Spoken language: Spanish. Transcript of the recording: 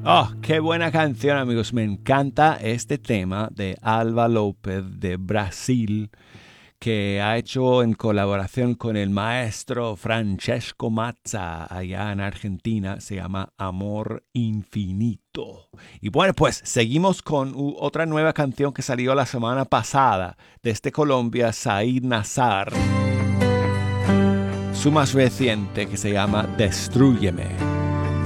Oh, qué buena canción, amigos. Me encanta este tema de Alba López de Brasil, que ha hecho en colaboración con el maestro Francesco Mazza allá en Argentina. Se llama Amor Infinito. Y bueno, pues seguimos con otra nueva canción que salió la semana pasada desde Colombia, Said Nazar. Su más reciente, que se llama Destrúyeme.